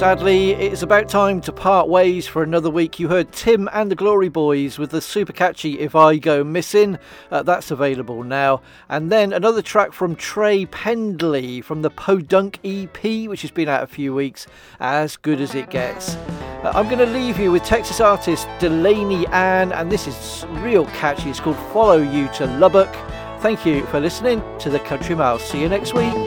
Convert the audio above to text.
Sadly, it's about time to part ways for another week. You heard Tim and the Glory Boys with the super catchy If I Go Missing. That's available now. And then another track from Trey Pendley from the Podunk EP, which has been out a few weeks, As Good As It Gets. I'm going to leave you with Texas artist Delaney Ann, and this is real catchy. It's called Follow You to Lubbock. Thank you for listening to The Country Mile. See you next week.